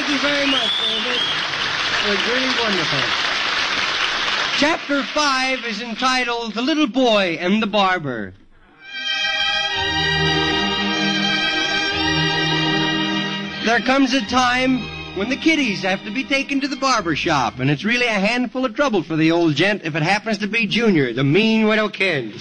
you very much, David. That was really wonderful. Chapter 5 is entitled The Little Boy and the Barber. There comes a time when the kiddies have to be taken to the barber shop, and it's really a handful of trouble for the old gent if it happens to be Junior, the mean widow kid.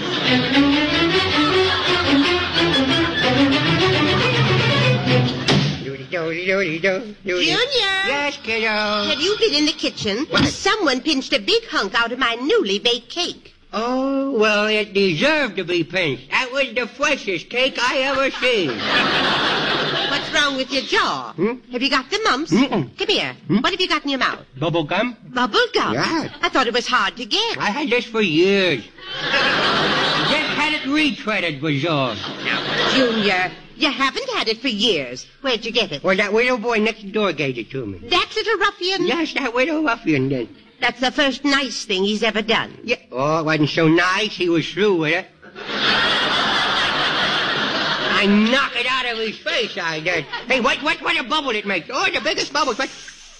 Junior! Yes, kiddo. Have you been in the kitchen? What? Someone pinched a big hunk out of my newly baked cake. Oh, well, it deserved to be pinched. That was the freshest cake I ever seen. What's wrong with your jaw? Have you got the mumps? Mm-mm. Come here. What have you got in your mouth? Bubble gum? Bubble gum? Yeah. I thought it was hard to get. I had this for years. Just had it retreaded, was all. Now, Junior, you haven't had it for years. Where'd you get it? Well, that widow boy next door gave it to me. That little ruffian? Yes, that widow ruffian did. That's the first nice thing he's ever done. Yeah. Oh, it wasn't so nice. He was through with it. I knock it out of his face, I did. Hey, what a bubble it makes. Oh, the biggest bubble. What?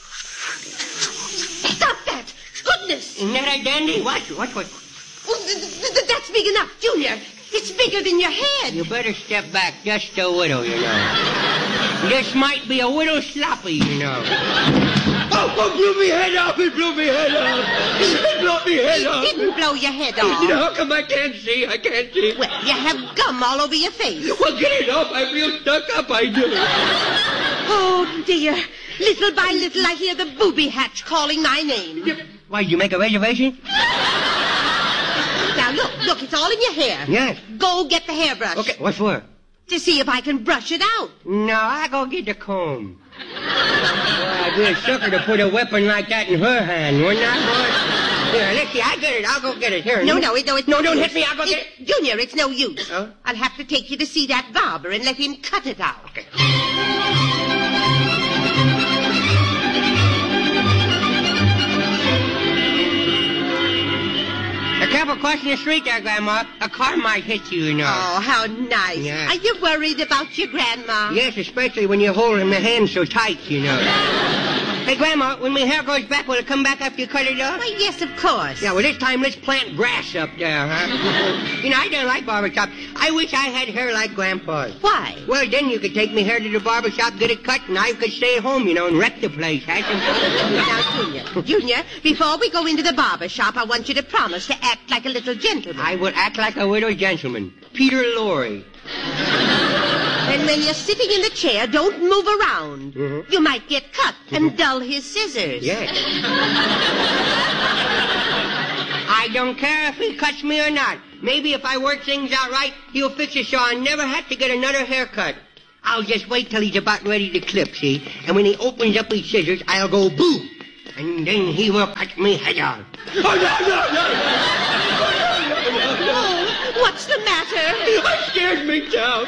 Stop that! Goodness! Isn't that a dandy? What? Oh, that's big enough, Junior. It's bigger than your head. You better step back just a little, you know. This might be a little sloppy, you know. Oh, blew me head off. It blew me head off. It blew me head off. It didn't blow your head off. How come I can't see? I can't see. Well, you have gum all over your face. Well, get it off. I feel stuck up, I do. Oh, dear. Little by little, I hear the booby hatch calling my name. Why, did you make a reservation? Now, look, it's all in your hair. Yes. Go get the hairbrush. Okay, what for? To see if I can brush it out. No, I go get the comb. Well, I'd be a sucker to put a weapon like that in her hand, wouldn't I, boy? Here, let's see, I get it. I'll go get it. Here. No, it's no, no don't use. hit me. I'll go get it. Junior, it's no use. Oh? I'll have to take you to see that barber and let him cut it out. Okay. Careful crossing the street there, Grandma. A car might hit you, you know. Oh, how nice. Yeah. Are you worried about your grandma? Yes, especially when you're holding my hand so tight, you know. Hey, Grandma, when my hair grows back, will it come back after you cut it off? Why, yes, of course. Yeah, well, this time let's plant grass up there, huh? You know, I don't like barbershop. I wish I had hair like Grandpa's. Why? Well, then you could take me hair to the barbershop, get it cut, and I could stay at home, you know, and wreck the place. Now, Junior, before we go into the barber shop, I want you to promise to act like a little gentleman. I will act like a widow gentleman. Peter Lorre. And when you're sitting in the chair, don't move around. Mhm. You might get cut and dull his scissors. Yes. I don't care if he cuts me or not. Maybe if I work things out right, he'll fix it so I never have to get another haircut. I'll just wait till he's about ready to clip, see? And when he opens up his scissors, I'll go boom. And then he will cut me head off. Oh, no. Oh, what's the matter? It scared me down.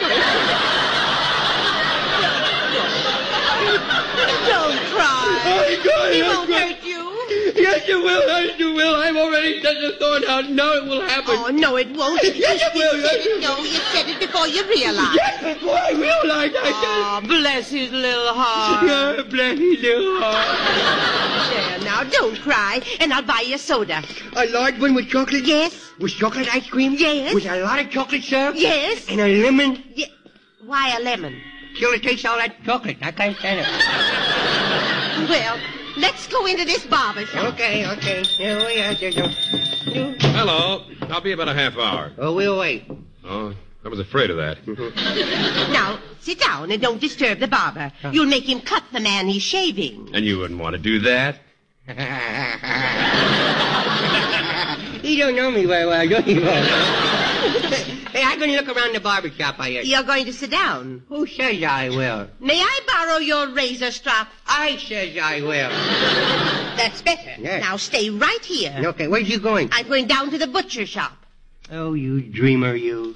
Don't cry. He won't hurt you. Yes, it will. I've already set the thought out. Now it will happen. Oh, no, it won't. Yes, it will. No, you said it before you realized. Yes, before I realized I Oh, bless his little heart. Yeah, bless his little heart. There, now, don't cry, and I'll buy you a soda. A large one with chocolate? Yes? With chocolate ice cream? Yes. With a lot of chocolate syrup? Yes? And a lemon? Why a lemon? Till it takes all that chocolate. I can't stand it. Well, let's go into this barber shop. Okay. Here we are. Hello. I'll be about a half hour. Oh, we'll wait. Oh, I was afraid of that. Now, sit down and don't disturb the barber. You'll make him cut the man he's shaving. And you wouldn't want to do that? You don't know me very well, do you? Hey, I'm going to look around the barber shop, I guess. You're going to sit down. Who says I will? May I borrow your razor strap? I says I will. That's better. Yes. Now stay right here. Okay, where's you going? I'm going down to the butcher shop. Oh, you dreamer, you.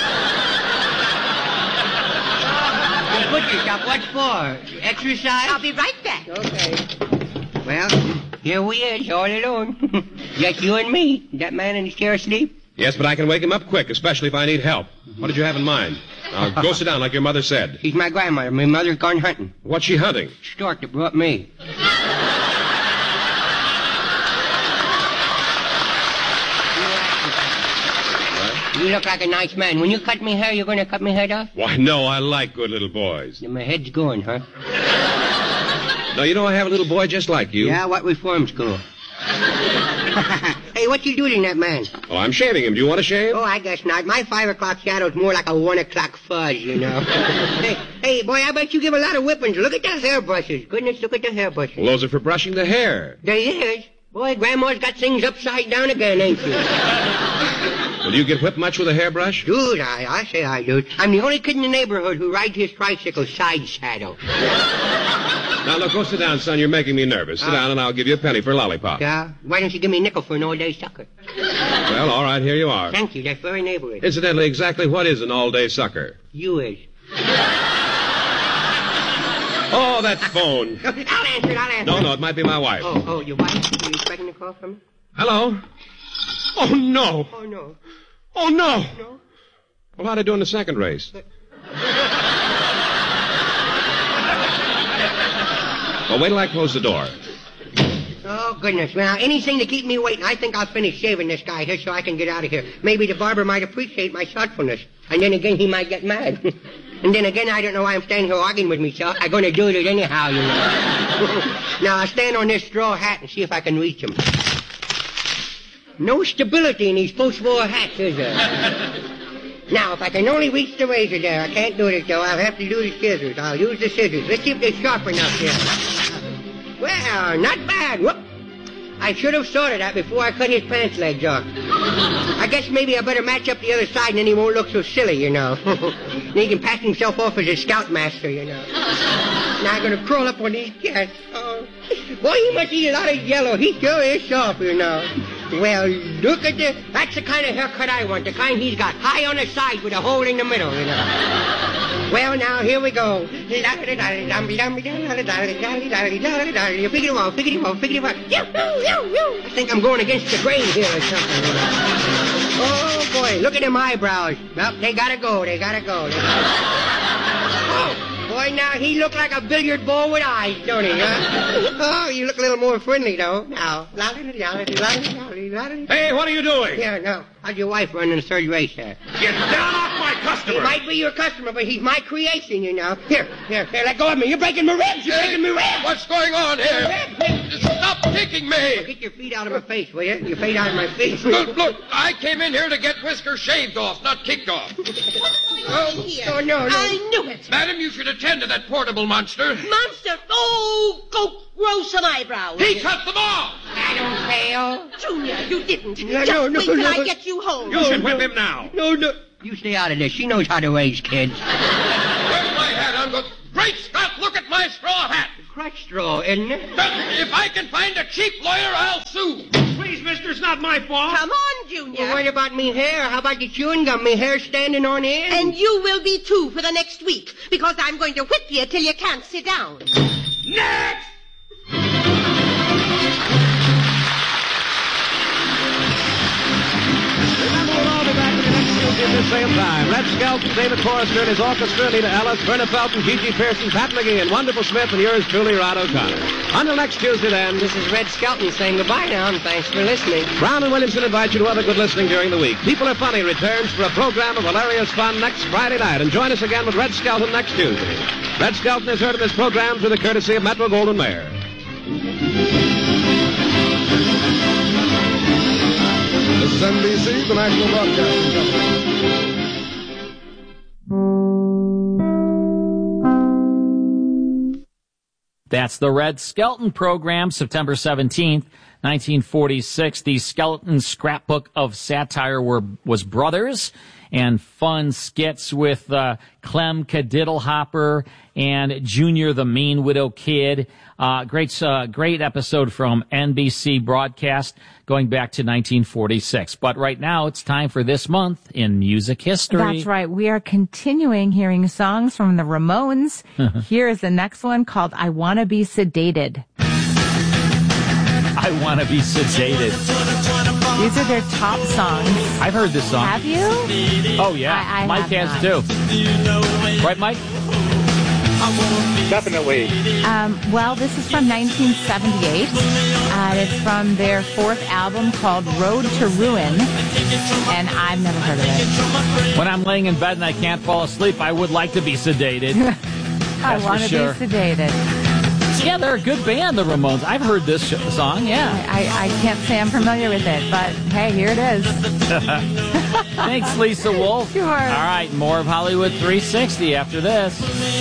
The butcher shop, what for? Exercise? I'll be right back. Okay. Well, here we is, all alone. Just you and me. That man in the chair asleep? Yes, but I can wake him up quick, especially if I need help. What did you have in mind? Now, go sit down like your mother said. She's my grandmother. My mother's gone hunting. What's she hunting? Stork that brought me. You look like a nice man. When you cut me hair, you're going to cut me head off? Why, no, I like good little boys. My head's going, huh? No, you know I have a little boy just like you. Yeah, what reform school? Hey, what you doing, that man? Oh, I'm shaving him. Do you want to shave? Oh, I guess not. My 5 o'clock shadow's more like a 1 o'clock fuzz, you know. hey, boy, I bet you give a lot of whippings. Look at those hairbrushes. Goodness, look at the hairbrushes. Well, those are for brushing the hair. They is. Boy, Grandma's got things upside down again, ain't she? Well, do you get whipped much with a hairbrush? Dude, I say I do. I'm the only kid in the neighborhood who rides his tricycle side saddle. Now, look, go sit down, son. You're making me nervous. Sit down, and I'll give you a penny for a lollipop. Yeah? Why don't you give me a nickel for an all-day sucker? Well, all right, here you are. Thank you. That's very neighborly. Incidentally, exactly what is an all-day sucker? You is. Oh, that phone. I'll answer it. No, it might be my wife. Oh, your wife? Are you expecting a call from me? Hello? Oh, no. Oh, no. Oh, no. No? Well, how'd I do in the second race? Well, wait till I close the door. Oh, goodness. Well, anything to keep me waiting. I think I'll finish shaving this guy here so I can get out of here. Maybe the barber might appreciate my thoughtfulness. And then again, he might get mad. And then again, I don't know why I'm standing here arguing with myself. I'm going to do it anyhow, you know. Now, I'll stand on this straw hat and see if I can reach him. No stability in these post-war hats, is there? Now, if I can only reach the razor there, I can't do it, though. I'll have to do the scissors. I'll use the scissors. Let's see if they're sharp enough here. Well, not bad. Whoop. I should have sorted that before I cut his pants legs off. I guess maybe I better match up the other side and then he won't look so silly, you know. Then he can pass himself off as a scoutmaster, you know. Now I'm going to crawl up on these cats. Oh. Boy, he must eat a lot of yellow. He sure is soft, you know. Well, look at this. That's the kind of haircut I want, the kind he's got. High on the side with a hole in the middle, you know. Well, now, here we go. Figure it out, figure it out, figure it out. I think I'm going against the grain here or something, you know. Oh, boy, look at them eyebrows. Well, they gotta go. Oh, boy, now he look like a billiard ball with eyes, don't he, huh? Oh, you look a little more friendly, though. Now. Hey, what are you doing? Yeah, no. How's your wife running the third race there? Get down off my customer! He might be your customer, but he's my creation, you know. Here, let go of me. You're breaking my ribs. What's going on here? Stop kicking me! Get your feet out of my face, will you? Your feet out of my face. Look, I came in here to get Whisker shaved off, not kicked off. Oh, no. I knew it. Madam, you should attend to that portable monster. Monster! Oh, go grow some eyebrows. He cut them off! I don't fail. Junior, you didn't. No, Just wait till no. I get you home. You should whip him now. No. You stay out of this. She knows how to raise kids. Where's my hat? Great Scott, look at my straw hat. Crutch straw, isn't it? If I can find a cheap lawyer, I'll sue. Please, mister, it's not my fault. Come on, Junior. Well, what about me hair? How about the chewing gum? Me hair standing on end? And you will be too for the next week, because I'm going to whip you till you can't sit down. Next! Remember, we'll all be back with you next Tuesday at the same time. Red Skelton, David Forrester and his orchestra, Anita Ellis, Verna Felton, Gigi Pearson, Pat McGee, and Wonderful Smith, and yours truly, Rod O'Connor. Until next Tuesday, then. This is Red Skelton saying goodbye now, and thanks for listening. Brown and Williamson invite you to other good listening during the week. People Are Funny returns for a program of hilarious fun next Friday night, and join us again with Red Skelton next Tuesday. Red Skelton has heard of this program through the courtesy of Metro-Goldwyn-Mayer. This is NBC, the National Broadcasting Company. That's the Red Skelton program, September 17th, 1946. The Skelton scrapbook of satire was Brothers, and fun skits with Clem Kadiddlehopper and Junior the Mean Widow Kid. Great episode from NBC broadcast going back to 1946. But right now it's time for this month in music history. That's right. We are continuing hearing songs from the Ramones. Here is the next one called I Wanna Be Sedated. I Wanna Be Sedated. These are their top songs. I've heard this song. Have you? Oh, yeah. I Mike have has, not. too. Right, Mike? Definitely. Well, this is from 1978. It's from their fourth album called Road to Ruin, and I've never heard of it. When I'm laying in bed and I can't fall asleep, I would like to be sedated. I want to sure. be sedated. Yeah, they're a good band, the Ramones. I've heard this song, yeah. I can't say I'm familiar with it, but hey, here it is. Thanks, Lisa Wolf. Sure. All right, more of Hollywood 360 after this.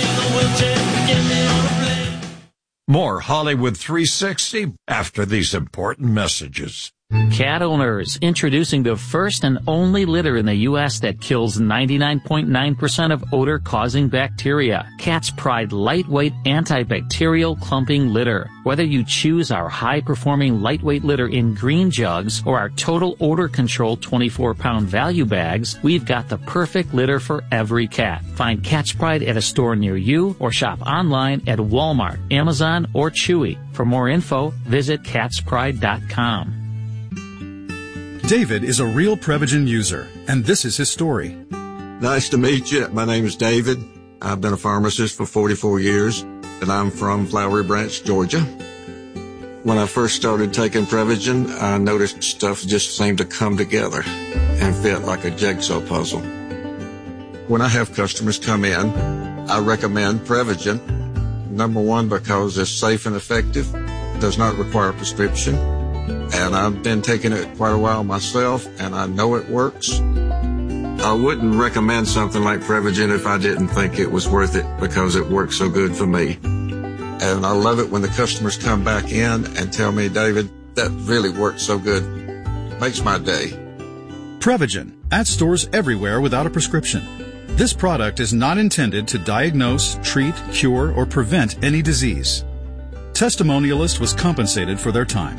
More Hollywood 360 after these important messages. Cat owners, introducing the first and only litter in the U.S. that kills 99.9% of odor-causing bacteria. Cat's Pride lightweight antibacterial clumping litter. Whether you choose our high-performing lightweight litter in green jugs or our total odor control 24-pound value bags, we've got the perfect litter for every cat. Find Cat's Pride at a store near you or shop online at Walmart, Amazon, or Chewy. For more info, visit catspride.com. David is a real Prevagen user, and this is his story. Nice to meet you. My name is David. I've been a pharmacist for 44 years, and I'm from Flowery Branch, Georgia. When I first started taking Prevagen, I noticed stuff just seemed to come together and fit like a jigsaw puzzle. When I have customers come in, I recommend Prevagen. Number one, because it's safe and effective, does not require a prescription. And I've been taking it quite a while myself, and I know it works. I wouldn't recommend something like Prevagen if I didn't think it was worth it because it works so good for me. And I love it when the customers come back in and tell me, David, that really worked so good. Makes my day. Prevagen, at stores everywhere without a prescription. This product is not intended to diagnose, treat, cure, or prevent any disease. Testimonialist was compensated for their time.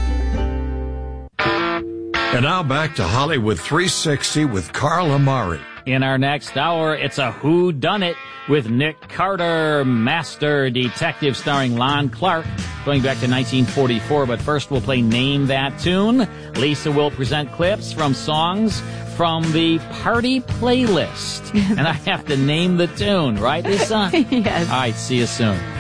And now back to Hollywood 360 with Carl Amari. In our next hour, it's a whodunit with Nick Carter, Master Detective, starring Lon Clark, going back to 1944. But first, we'll play Name That Tune. Lisa will present clips from songs from the party playlist. And I have to name the tune, right, Lisa? Yes. All right, see you soon.